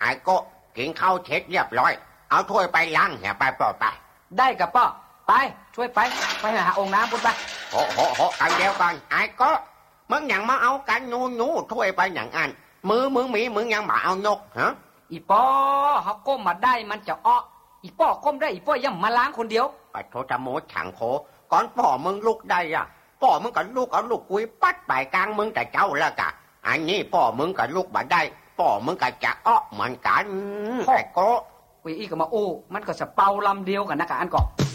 อ้ก็กินข้าวเช็ดเรียบร้อยเอาถ้วยไปล้างเหี่ยไปปลอดไปได้กับป้อไปช่วยไปหาองค์น้ำพุ่นไปโหกันเดียวกันไอ้ก็มึงยังมาเอากันนูถ้วยไปอย่างอันมือมีมึงยังมาเอานกฮะอีป้อเขาก้มมาได้มันจะอ้ออีป้อก้มได้อีป้อยังมาล้างคนเดียวปัดโทจมูกฉังโคก่อนพ่อมึงลุกได้อะพ่อมึงกับลูกเอาลูกกุยปัดไปกลางมึงแต่เจ้าแล้วกะอันนี้พ่อมึงกับลูกมาได้พ่อมึงกับจะอ้อเหมือนกันไอ้ก็อีกก็มาอู้มันก็จะเป่าลำเดียวกันนะกะอันก่อน